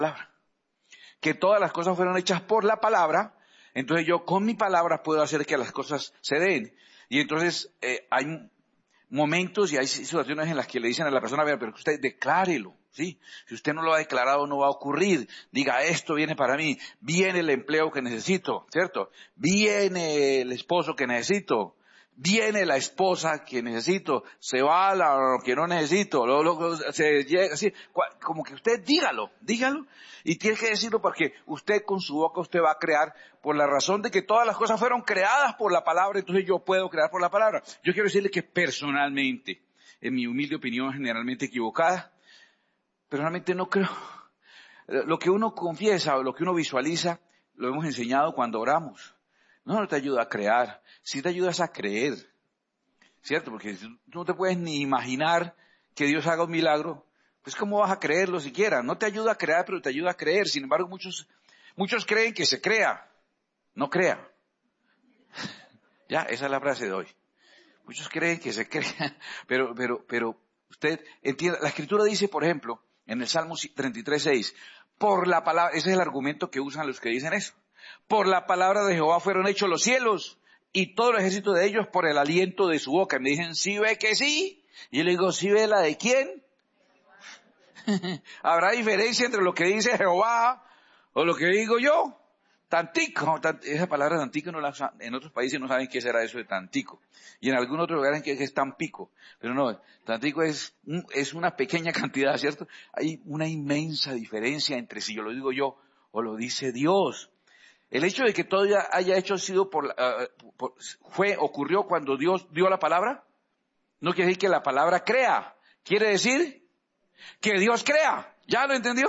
palabra. Que todas las cosas fueron hechas por la palabra, entonces yo con mi palabra puedo hacer que las cosas se den. Y entonces hay momentos y hay situaciones en las que le dicen a la persona, vea, pero usted declárelo, ¿sí? Si usted no lo ha declarado, no va a ocurrir. Diga, esto viene para mí, viene el empleo que necesito, ¿cierto? Viene el esposo que necesito, viene la esposa que necesito, se va la que no necesito, se llega así, como que usted dígalo, y tiene que decirlo porque usted con su boca usted va a crear por la razón de que todas las cosas fueron creadas por la palabra, entonces yo puedo crear por la palabra. Yo quiero decirle que personalmente, en mi humilde opinión generalmente equivocada, personalmente no creo. Lo que uno confiesa o lo que uno visualiza, lo hemos enseñado cuando oramos. No te ayuda a crear, sí te ayudas a creer, ¿cierto? Porque tú no te puedes ni imaginar que Dios haga un milagro, pues ¿cómo vas a creerlo siquiera? No te ayuda a crear, pero te ayuda a creer. Sin embargo, muchos creen que se crea, no crea. Ya, esa es la frase de hoy. Muchos creen que se crea, pero usted entiende, la Escritura dice, por ejemplo, en el Salmo 33:6, por la palabra, ese es el argumento que usan los que dicen eso. Por la palabra de Jehová fueron hechos los cielos y todo el ejército de ellos por el aliento de su boca. Y me dicen, ¿sí ve que sí? Y yo le digo, ¿sí ve la de quién? ¿Habrá diferencia entre lo que dice Jehová o lo que digo yo? Tantico, esa palabra tantico en otros países no saben qué será eso de tantico. Y en algunos otros lugares que es tampico. Pero no, tantico es una pequeña cantidad, ¿cierto? Hay una inmensa diferencia entre si yo lo digo yo o lo dice Dios. El hecho de que todo haya hecho sido ocurrió cuando Dios dio la palabra, no quiere decir que la palabra crea. Quiere decir que Dios crea. ¿Ya lo entendió?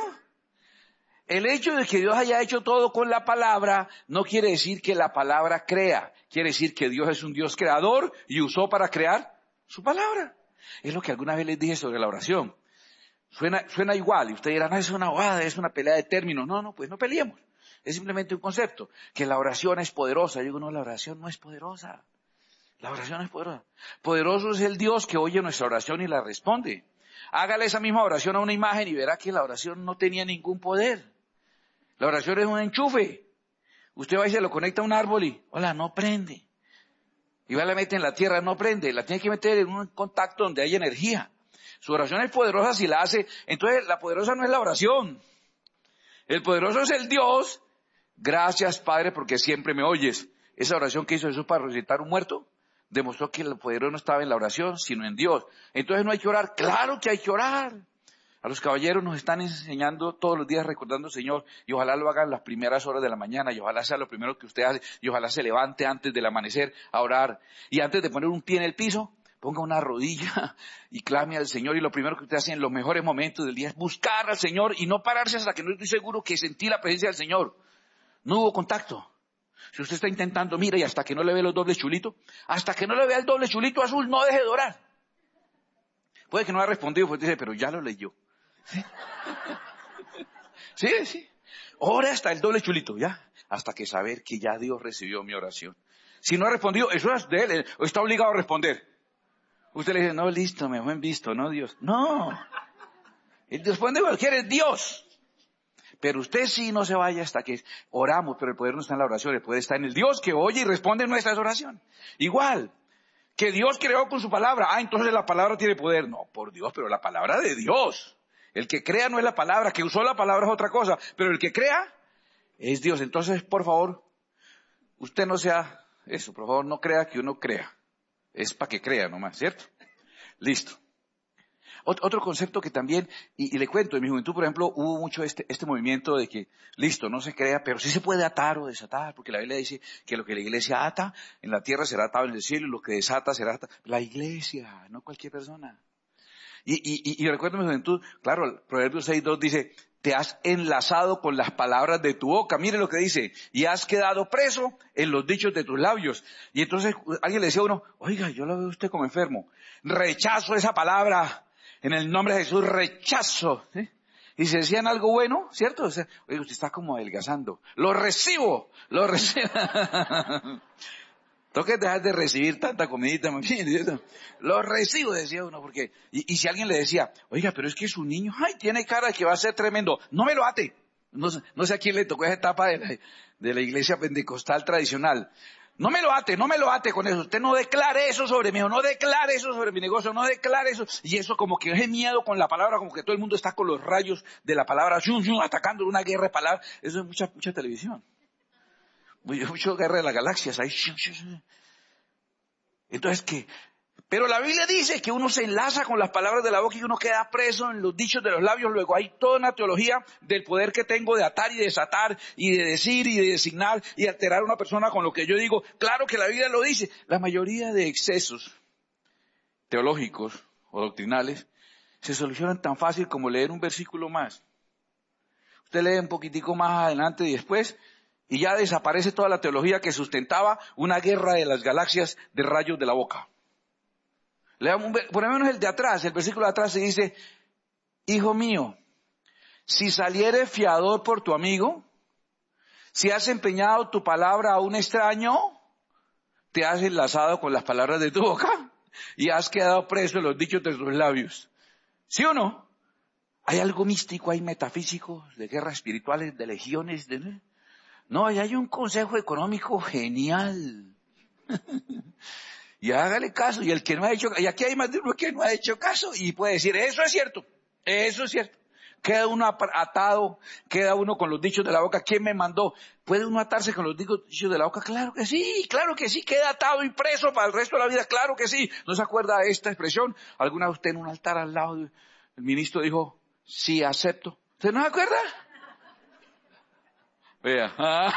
El hecho de que Dios haya hecho todo con la palabra no quiere decir que la palabra crea. Quiere decir que Dios es un Dios creador y usó para crear su palabra. Es lo que alguna vez les dije sobre la oración. Suena igual y usted dirá, no, es una bobada, es una pelea de términos. No, pues no peleemos. Es simplemente un concepto, que la oración es poderosa. Yo digo, no, la oración no es poderosa. La oración es poderosa. Poderoso es el Dios que oye nuestra oración y la responde. Hágale esa misma oración a una imagen y verá que la oración no tenía ningún poder. La oración es un enchufe. Usted va y se lo conecta a un árbol y, hola, no prende. Y va y la mete en la tierra, no prende. La tiene que meter en un contacto donde hay energía. Su oración es poderosa si la hace. Entonces, la poderosa no es la oración. El poderoso es el Dios. Gracias, Padre, porque siempre me oyes. Esa oración que hizo Jesús para resucitar un muerto demostró que el poderoso no estaba en la oración, sino en Dios. Entonces no hay que orar. Claro que hay que orar. A los caballeros nos están enseñando todos los días recordando, Señor, y ojalá lo hagan las primeras horas de la mañana, y ojalá sea lo primero que usted hace, y ojalá se levante antes del amanecer a orar. Y antes de poner un pie en el piso, ponga una rodilla y clame al Señor. Y lo primero que usted hace en los mejores momentos del día es buscar al Señor y no pararse hasta que no estoy seguro que sentí la presencia del Señor. No hubo contacto. Si usted está intentando, mira, y hasta que no le ve los dobles chulitos, hasta que no le vea el doble chulito azul, no deje de orar. Puede que no haya respondido, pues dice, pero ya lo leyó. Sí. Ore hasta el doble chulito, ya. Hasta que saber que ya Dios recibió mi oración. Si no ha respondido, eso es de él, está obligado a responder. Usted le dice, no, listo, me fue en visto, no Dios. No. El responde cualquiera es Dios. Pero usted sí no se vaya hasta que oramos, pero el poder no está en la oración, el poder está en el Dios que oye y responde nuestras oraciones. Igual, que Dios creó con su palabra. Entonces la palabra tiene poder. No, por Dios, pero la palabra de Dios. El que crea no es la palabra, que usó la palabra es otra cosa, pero el que crea es Dios. Entonces, por favor, usted no sea eso, por favor, no crea que uno crea. Es para que crea nomás, ¿cierto? Listo. Otro concepto que también, y le cuento, en mi juventud, por ejemplo, hubo mucho este movimiento de que, listo, no se crea, pero sí se puede atar o desatar, porque la Biblia dice que lo que la iglesia ata en la tierra será atado en el cielo, y lo que desata será atado. La iglesia, no cualquier persona. Y recuerdo en mi juventud, claro, el Proverbios 6:2 dice, te has enlazado con las palabras de tu boca. Mire lo que dice, y has quedado preso en los dichos de tus labios. Y entonces alguien le decía a uno, oiga, yo lo veo a usted como enfermo. Rechazo esa palabra. En el nombre de Jesús, rechazo. ¿Sí? Y se decían algo bueno, ¿cierto? O sea, oye, usted está como adelgazando. Lo recibo. Tengo que dejar de recibir tanta comidita. Lo recibo, decía uno, porque... Y si alguien le decía, oiga, pero es que su niño, tiene cara de que va a ser tremendo. No me lo ate. No sé a quién le tocó esa etapa de la iglesia pentecostal tradicional. No me lo ate con eso. Usted no declare eso sobre mí, o no declare eso sobre mi negocio, no declare eso. Y eso como que es miedo con la palabra, como que todo el mundo está con los rayos de la palabra, atacando una guerra de palabras. Eso es mucha televisión. Mucha guerra de las galaxias. Ahí. Entonces, pero la Biblia dice que uno se enlaza con las palabras de la boca y uno queda preso en los dichos de los labios. Luego hay toda una teología del poder que tengo de atar y desatar y de decir y de designar y alterar a una persona con lo que yo digo. Claro que la Biblia lo dice. La mayoría de excesos teológicos o doctrinales se solucionan tan fácil como leer un versículo más. Usted lee un poquitico más adelante y después y ya desaparece toda la teología que sustentaba una guerra de las galaxias de rayos de la boca. Por lo menos el de atrás, el versículo de atrás se dice, hijo mío, si salieres fiador por tu amigo, si has empeñado tu palabra a un extraño, te has enlazado con las palabras de tu boca y has quedado preso en los dichos de tus labios. ¿Sí o no? Hay algo místico, hay metafísico, de guerras espirituales, de legiones, No, ahí hay un consejo económico genial. Y hágale caso, y el que no ha hecho, y aquí hay más de uno que no ha hecho caso, y puede decir, eso es cierto. Queda uno atado, queda uno con los dichos de la boca, ¿quién me mandó? ¿Puede uno atarse con los dichos de la boca? Claro que sí, queda atado y preso para el resto de la vida, claro que sí. ¿No se acuerda de esta expresión? ¿Alguna vez usted en un altar al lado del ministro dijo, sí, acepto? ¿Usted no se acuerda? Vea.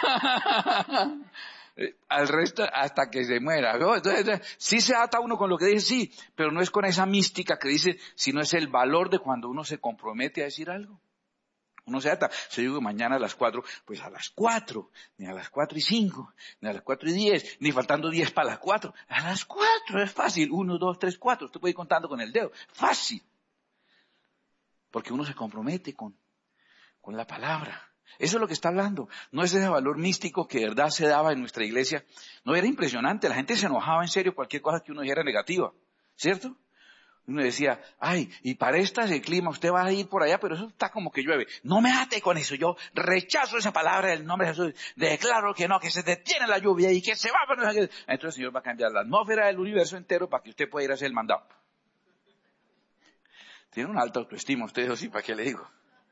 Al resto hasta que se muera, ¿no? Entonces, sí se ata uno con lo que dice, sí, pero no es con esa mística que dice, sino es el valor de cuando uno se compromete a decir algo. Uno se ata, si yo digo mañana a las 4, pues a las 4, ni a las 4:05, ni a las 4:10, ni faltando 10 para las 4, a las 4, es fácil, 1, 2, 3, 4, usted puede ir contando con el dedo, fácil, porque uno se compromete con la palabra. Eso es lo que está hablando. No es ese valor místico que de verdad se daba en nuestra iglesia. No, era impresionante. La gente se enojaba en serio cualquier cosa que uno dijera negativa. ¿Cierto? Uno decía, ay, y para el clima usted va a ir por allá, pero eso está como que llueve. No me ate con eso. Yo rechazo esa palabra del nombre de Jesús. Declaro que no, que se detiene la lluvia y que se va. Entonces el Señor va a cambiar la atmósfera del universo entero para que usted pueda ir a hacer el mandado. Tiene una alta autoestima usted, eso sí, ¿para qué le digo?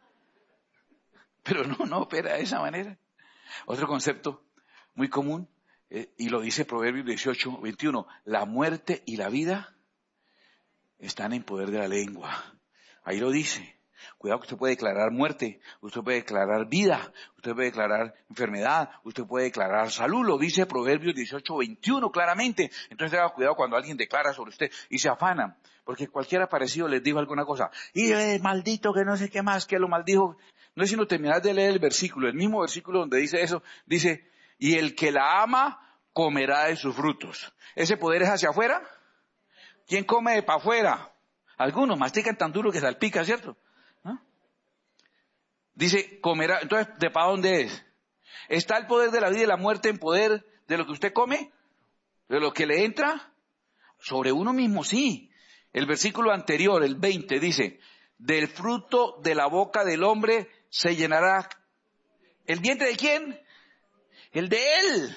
Pero no opera de esa manera. Otro concepto muy común, y lo dice Proverbios 18:21, la muerte y la vida están en poder de la lengua. Ahí lo dice. Cuidado que usted puede declarar muerte, usted puede declarar vida, usted puede declarar enfermedad, usted puede declarar salud. Lo dice Proverbios 18:21 claramente. Entonces tenga cuidado cuando alguien declara sobre usted y se afana. Porque cualquiera parecido les dijo alguna cosa. Y maldito que no sé qué más, que lo maldijo. No es sino terminar de leer el versículo. El mismo versículo donde dice eso, dice, y el que la ama comerá de sus frutos. ¿Ese poder es hacia afuera? ¿Quién come de para afuera? Algunos mastican tan duro que salpica, ¿cierto? ¿No? Dice, comerá. Entonces, ¿de para dónde es? ¿Está el poder de la vida y la muerte en poder de lo que usted come? ¿De lo que le entra? Sobre uno mismo, sí. El versículo anterior, el 20, dice, del fruto de la boca del hombre se llenará. ¿El vientre de quién? El de él.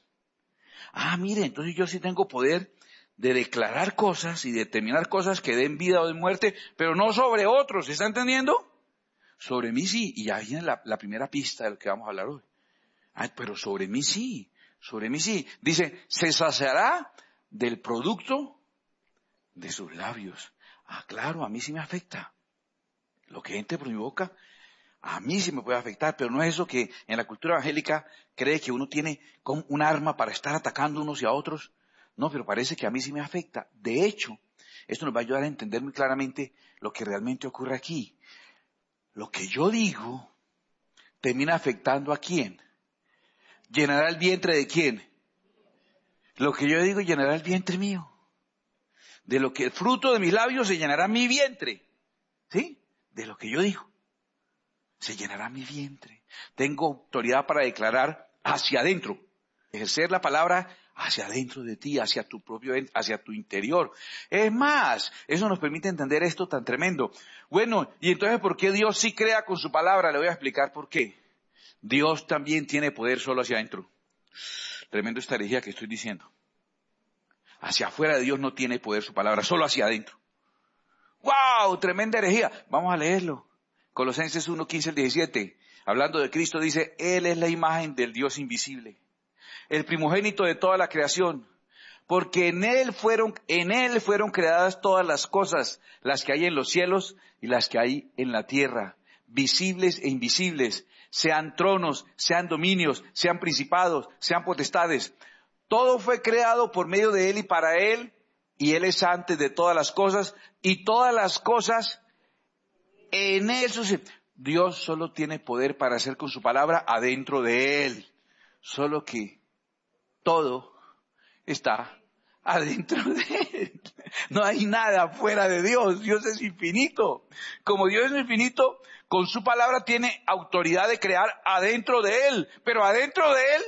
Ah, mire, entonces yo sí tengo poder de declarar cosas y determinar cosas que den vida o den muerte, pero no sobre otros, ¿se está entendiendo? Sobre mí sí, y ahí viene la primera pista de lo que vamos a hablar hoy. Ah, pero sobre mí sí. Dice, se saciará del producto de sus labios. Ah, claro, a mí sí me afecta. Lo que entre por mi boca, a mí sí me puede afectar, pero no es eso que en la cultura evangélica cree que uno tiene como un arma para estar atacando unos y a otros. No, pero parece que a mí sí me afecta. De hecho, esto nos va a ayudar a entender muy claramente lo que realmente ocurre aquí. Lo que yo digo termina afectando ¿a quién? ¿Llenará el vientre de quién? Lo que yo digo llenará el vientre mío. De lo que el fruto de mis labios se llenará mi vientre. ¿Sí? De lo que yo digo. Se llenará mi vientre. Tengo autoridad para declarar hacia adentro. Ejercer la palabra hacia adentro de ti, hacia tu interior. Es más, eso nos permite entender esto tan tremendo. Bueno, y entonces, ¿por qué Dios sí crea con su palabra? Le voy a explicar por qué. Dios también tiene poder solo hacia adentro. Tremendo esta herejía que estoy diciendo. Hacia afuera de Dios no tiene poder su palabra, solo hacia adentro. ¡Wow! Tremenda herejía. Vamos a leerlo. Colosenses 1, 15 al 17. Hablando de Cristo dice, Él es la imagen del Dios invisible, el primogénito de toda la creación, porque en Él fueron creadas todas las cosas, las que hay en los cielos y las que hay en la tierra, visibles e invisibles, sean tronos, sean dominios, sean principados, sean potestades. Todo fue creado por medio de Él y para Él, y Él es antes de todas las cosas, y todas las cosas en Él subsisten. Dios solo tiene poder para hacer con su palabra adentro de Él. Solo que todo está adentro de Él. No hay nada fuera de Dios. Dios es infinito. Como Dios es infinito, con su palabra tiene autoridad de crear adentro de Él. Pero adentro de Él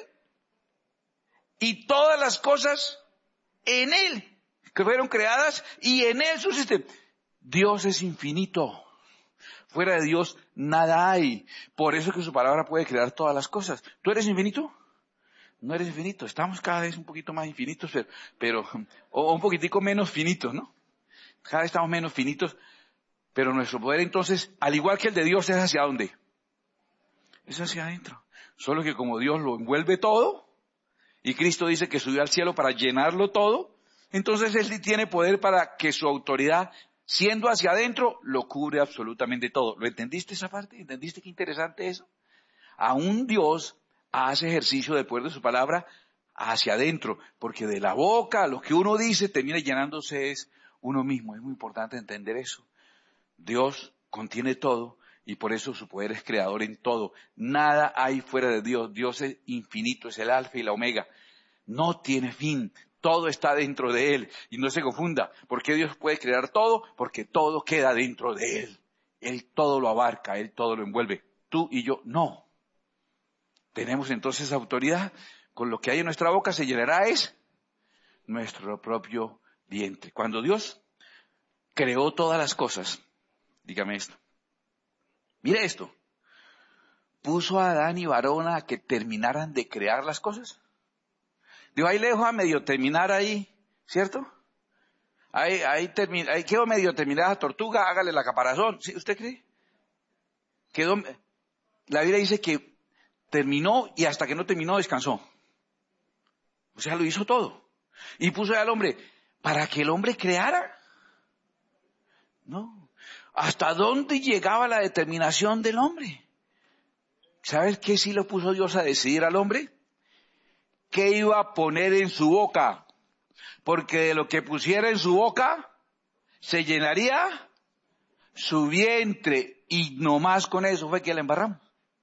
y todas las cosas en Él que fueron creadas y en Él subsisten. Dios es infinito. Fuera de Dios nada hay. Por eso es que su palabra puede crear todas las cosas. ¿Tú eres infinito? No eres infinito. Estamos cada vez un poquito más infinitos, o un poquitico menos finitos, ¿no? Cada vez estamos menos finitos, pero nuestro poder entonces, al igual que el de Dios, es hacia dónde? Es hacia adentro. Solo que como Dios lo envuelve todo, y Cristo dice que subió al cielo para llenarlo todo, entonces Él sí tiene poder para que su autoridad, siendo hacia adentro, lo cubre absolutamente todo. ¿Lo entendiste esa parte? ¿Entendiste qué interesante eso? Aún Dios hace ejercicio del poder de su palabra hacia adentro, porque de la boca, lo que uno dice, termina llenándose es uno mismo. Es muy importante entender eso. Dios contiene todo y por eso su poder es creador en todo. Nada hay fuera de Dios. Dios es infinito, es el alfa y la omega. No tiene fin. Todo está dentro de Él. Y no se confunda. ¿Por qué Dios puede crear todo? Porque todo queda dentro de Él. Él todo lo abarca, Él todo lo envuelve. Tú y yo no. Tenemos entonces autoridad. Con lo que hay en nuestra boca se llenará es nuestro propio vientre. Cuando Dios creó todas las cosas, dígame esto. Mire esto. Puso a Adán y varón a que terminaran de crear las cosas. Digo, ahí le dejo a medio terminar ahí, ¿cierto? Ahí quedó medio terminada la tortuga, hágale la caparazón. ¿Sí? ¿Usted cree? La Biblia dice que terminó y hasta que no terminó descansó. O sea, lo hizo todo. Y puso al hombre, para que el hombre creara. No. ¿Hasta dónde llegaba la determinación del hombre? ¿Sabes qué sí lo puso Dios a decidir al hombre? ¿Qué iba a poner en su boca? Porque de lo que pusiera en su boca, se llenaría su vientre. Y nomás con eso fue que la embarramos.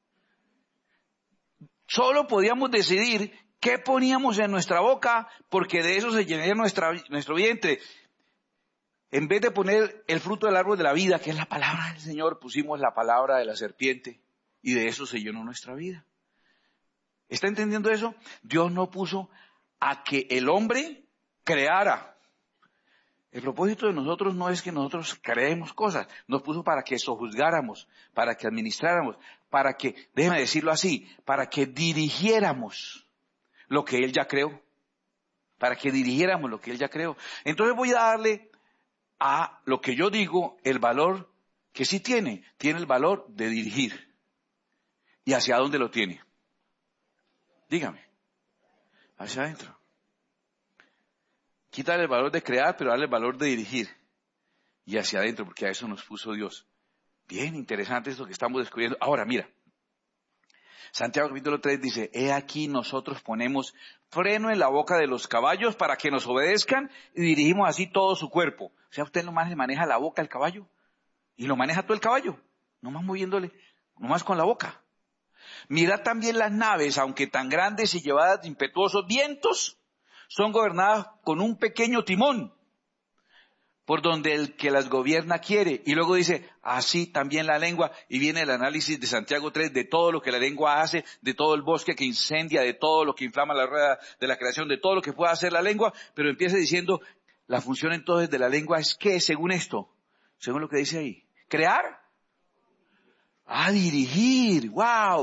Solo podíamos decidir qué poníamos en nuestra boca, porque de eso se llenaría nuestro vientre. En vez de poner el fruto del árbol de la vida, que es la palabra del Señor, pusimos la palabra de la serpiente, y de eso se llenó nuestra vida. ¿Está entendiendo eso? Dios no puso a que el hombre creara. El propósito de nosotros no es que nosotros creemos cosas, nos puso para que sojuzgáramos, para que administráramos, para que, déjeme decirlo así, para que dirigiéramos lo que Él ya creó. Para que dirigiéramos lo que Él ya creó. Entonces voy a darle a lo que yo digo el valor que sí tiene el valor de dirigir. ¿Y hacia dónde lo tiene? Dígame. Hacia adentro. Quítale el valor de crear, pero darle el valor de dirigir. Y hacia adentro, porque a eso nos puso Dios. Bien interesante esto que estamos descubriendo. Ahora, mira. Santiago capítulo 3 dice, he aquí nosotros ponemos freno en la boca de los caballos para que nos obedezcan y dirigimos así todo su cuerpo. O sea, usted nomás le maneja la boca al caballo. Y lo maneja todo el caballo. Nomás moviéndole, nomás con la boca. Mirad también las naves, aunque tan grandes y llevadas de impetuosos vientos, son gobernadas con un pequeño timón, por donde el que las gobierna quiere. Y luego dice, así también la lengua, y viene el análisis de Santiago 3, de todo lo que la lengua hace, de todo el bosque que incendia, de todo lo que inflama la rueda de la creación, de todo lo que puede hacer la lengua, pero empieza diciendo, la función entonces de la lengua es ¿qué? Según esto, según lo que dice ahí, crear, dirigir, wow.